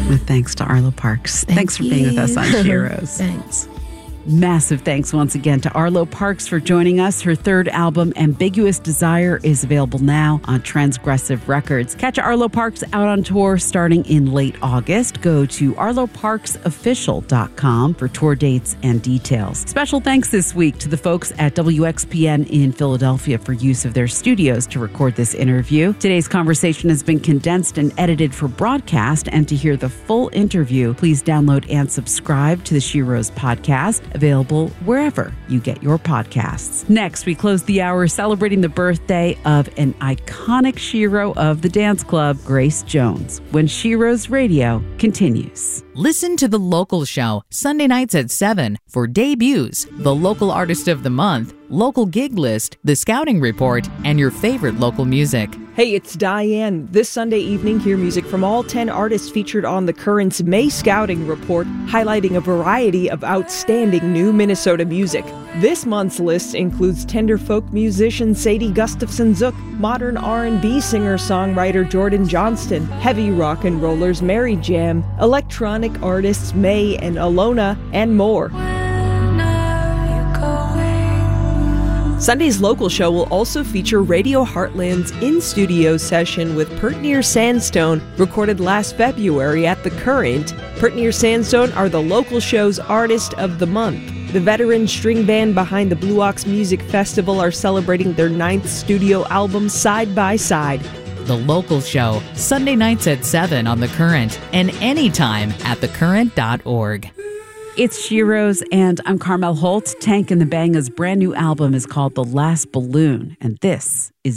With thanks to Arlo Parks. Thanks for being with us on Sheroes. Thanks. Massive thanks once again to Arlo Parks for joining us. Her third album, Ambiguous Desire, is available now on Transgressive Records. Catch Arlo Parks out on tour starting in late August. Go to arloparksofficial.com for tour dates and details. Special thanks this week to the folks at WXPN in Philadelphia for use of their studios to record this interview. Today's conversation has been condensed and edited for broadcast, and to hear the full interview, please download and subscribe to the Sheroes podcast, available wherever you get your podcasts. Next, we close the hour celebrating the birthday of an iconic Shero of the dance club, Grace Jones, when Sheroes Radio continues. Listen to The Local Show, Sunday nights at 7 for debuts, the local artist of the month, local gig list, the scouting report, and your favorite local music. Hey, it's Diane. This Sunday evening, hear music from all 10 artists featured on The Current's May Scouting Report, highlighting a variety of outstanding new Minnesota music. This month's list includes tender folk musician Sadie Gustafson Zook, modern R&B singer-songwriter Jordan Johnston, heavy rock and rollers Mary Jam, electronic artists May and Alona, and more. Sunday's local show will also feature Radio Heartland's in-studio session with Pert Near Sandstone, recorded last February at The Current. Pert Near Sandstone are the local show's Artist of the Month. The veteran string band behind the Blue Ox Music Festival are celebrating their 9th studio album, Side by Side. The Local Show, Sunday nights at 7 on The Current, and anytime at thecurrent.org. It's Sheroes, and I'm Carmel Holt. Tank and the Banga's brand new album is called The Last Balloon, and this is